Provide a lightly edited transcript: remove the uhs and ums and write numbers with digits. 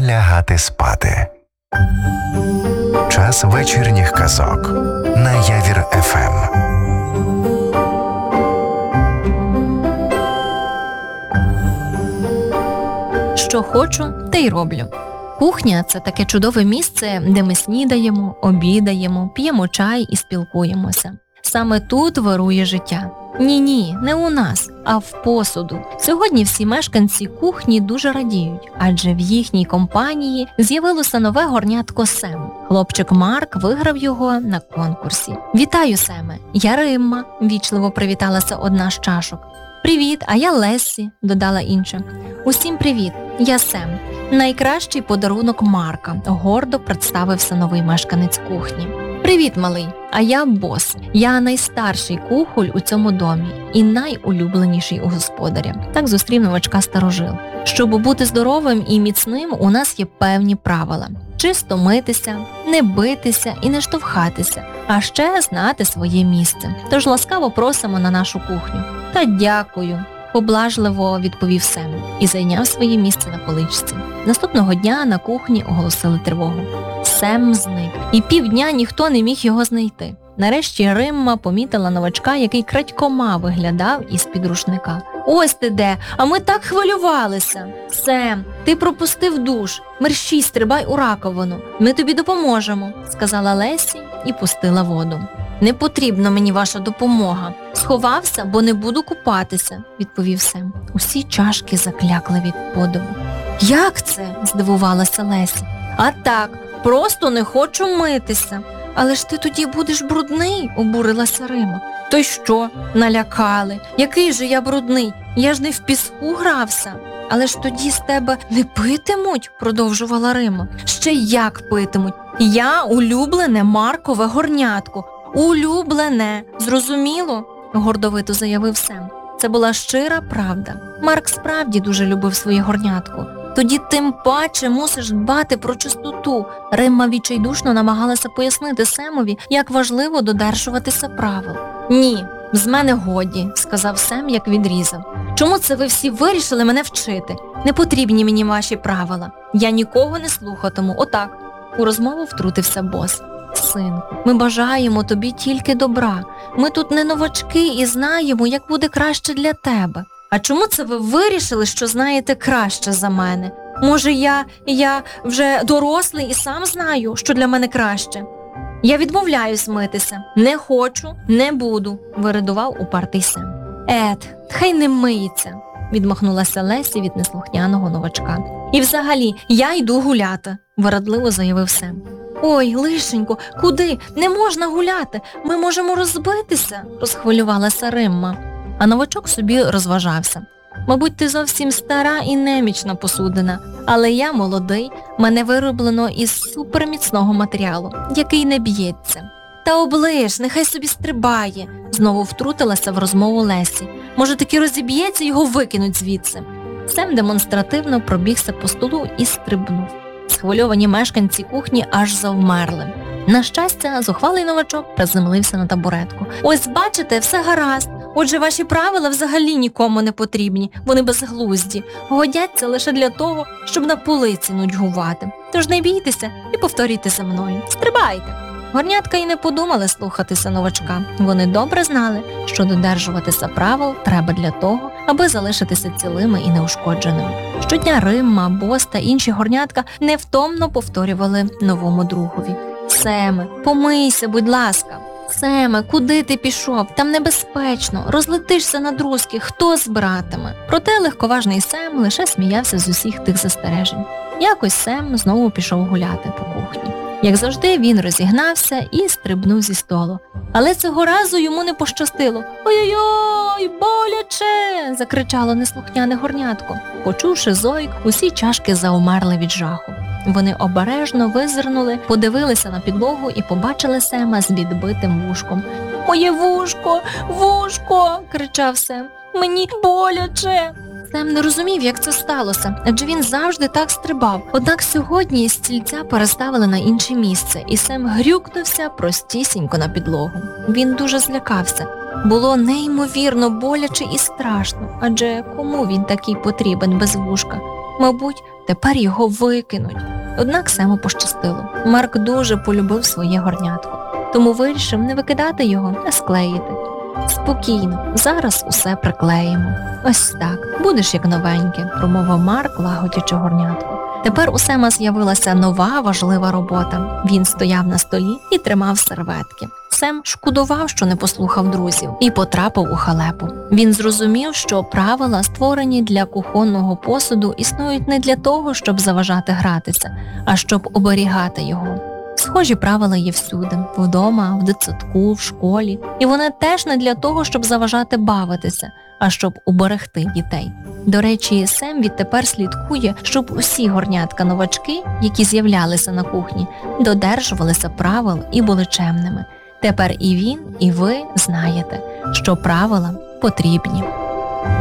лягати спати. Час вечірніх казок на Явір ФМ. Що хочу, те й роблю. Кухня – це таке чудове місце, де ми снідаємо, обідаємо, п'ємо чай і спілкуємося. Саме тут вирує життя. Ні, не у нас, а в посуду. Сьогодні всі мешканці кухні дуже радіють, адже в їхній компанії з'явилося нове горнятко Сем. Хлопчик Марк виграв його на конкурсі. «Вітаю, Семе! Я Римма», – вічливо привіталася одна з чашок. «Привіт, а я Лессі», – додала інша. «Усім привіт, я Сем. Найкращий подарунок Марка», – гордо представився новий мешканець кухні. «Привіт, малий, а я Бос. Я найстарший кухоль у цьому домі і найулюбленіший у господаря». Так зустрів новачка старожил. Щоб бути здоровим і міцним, у нас є певні правила. Чисто митися, не битися і не штовхатися, а ще знати своє місце. Тож ласкаво просимо на нашу кухню. «Та дякую», – поблажливо відповів Сем і зайняв своє місце на поличці. Наступного дня на кухні оголосили тривогу. Сем зник, і півдня ніхто не міг його знайти. Нарешті Римма помітила новачка, який крадькома виглядав із-під рушника. «Ось ти де, а ми так хвилювалися!» «Сем, ти пропустив душ, мерщій стрибай у раковину, ми тобі допоможемо», – сказала Лесі і пустила воду. «Не потрібна мені ваша допомога. Сховався, бо не буду купатися», – відповів Сем. Усі чашки заклякли від подиву. «Як це?» – здивувалася Лесі. «А так, просто не хочу митися». «Але ж ти тоді будеш брудний», – обурилася Рима. «То й що? Налякали. Який же я брудний? Я ж не в піску грався». «Але ж тоді з тебе не питимуть», – продовжувала Рима. «Ще як питимуть? Я улюблене Маркове горнятко. Улюблене. Зрозуміло?» – гордовито заявив Сем. Це була щира правда. Марк справді дуже любив своє горнятко. «Тоді тим паче мусиш дбати про чистоту». Римма відчайдушно намагалася пояснити Семові, як важливо додержуватися правил. «Ні, з мене годі», – сказав Сем, як відрізав. «Чому це ви всі вирішили мене вчити? Не потрібні мені ваші правила. Я нікого не слухатиму, отак». У розмову втрутився Бос. «Синку, ми бажаємо тобі тільки добра. Ми тут не новачки і знаємо, як буде краще для тебе». «А чому це ви вирішили, що знаєте краще за мене? Може, я вже дорослий і сам знаю, що для мене краще?» «Я відмовляюсь митися. Не хочу, не буду», – виридував упертий Сем. Хай не миється», – відмахнулася Лесі від неслухняного новачка. «І взагалі, я йду гуляти», – вирадливо заявив Сем. «Ой, лишенько, куди? Не можна гуляти, ми можемо розбитися», – розхвилювалася Римма. А новачок собі розважався. «Мабуть, ти зовсім стара і немічна посудина, але я молодий, мене вироблено із суперміцного матеріалу, який не б'ється». «Та оближ, нехай собі стрибає», – знову втрутилася в розмову Лесі. «Може, таки розіб'ється, його викинуть звідси». Сем демонстративно пробігся по столу і стрибнув. Схвильовані мешканці кухні аж завмерли. На щастя, зухвалий новачок приземлився на табуретку. «Ось бачите, все гаразд. Отже, ваші правила взагалі нікому не потрібні, вони безглузді, годяться лише для того, щоб на полиці нудьгувати. Тож не бійтеся і повторюйте за мною. Стрибайте!» Горнятка й не подумали слухатися новачка. Вони добре знали, що додержуватися правил треба для того, аби залишитися цілими і неушкодженими. Щодня Римма, Бос та інші горнятка невтомно повторювали новому другові. «Семе, помийся, будь ласка!» «Семе, куди ти пішов? Там небезпечно. Розлетишся на друзки. Хто збиратиме?» Проте легковажний Сем лише сміявся з усіх тих застережень. Якось Сем знову пішов гуляти по кухні. Як завжди, він розігнався і стрибнув зі столу. Але цього разу йому не пощастило. «Ой-ой-ой, боляче!» – закричало неслухняне горнятко. Почувши зойк, усі чашки заумерли від жаху. Вони обережно визирнули, подивилися на підлогу і побачили Сема з відбитим вушком. «Моє вушко! Вушко!» – кричав Сем. «Мені боляче!» Сем не розумів, як це сталося, адже він завжди так стрибав. Однак сьогодні стільця переставили на інше місце, і Сем грюкнувся простісінько на підлогу. Він дуже злякався. Було неймовірно боляче і страшно, адже кому він такий потрібен без вушка? Мабуть, Тепер його викинуть. Однак Сему пощастило. Марк дуже полюбив своє горнятко, тому вирішив не викидати його, а склеїти. Спокійно, зараз усе приклеїмо. Ось так, будеш як новеньке, промовив Марк, лагодячи горнятко. Тепер у Сема з'явилася нова важлива робота. Він стояв на столі і тримав серветки. Сем шкодував, що не послухав друзів, і потрапив у халепу. Він зрозумів, що правила, створені для кухонного посуду, існують не для того, щоб заважати гратися, а щоб оберігати його. Схожі правила є всюди – вдома, в дитсадку, в школі. І вони теж не для того, щоб заважати бавитися, а щоб уберегти дітей. До речі, Сем відтепер слідкує, щоб усі горнятка-новачки, які з'являлися на кухні, додержувалися правил і були чемними. Тепер і він, і ви знаєте, що правила потрібні.